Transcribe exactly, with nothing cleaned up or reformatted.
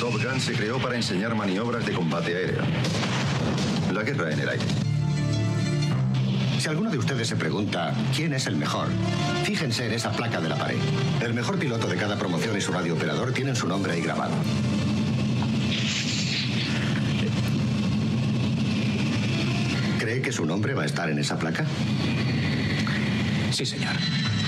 Top Gun se creó para enseñar maniobras de combate aéreo. La guerra en el aire. Si alguno de ustedes se pregunta quién es el mejor, fíjense en esa placa de la pared. El mejor piloto de cada promoción y su radiooperador tienen su nombre ahí grabado. ¿Cree que su nombre va a estar en esa placa? Sí, señor.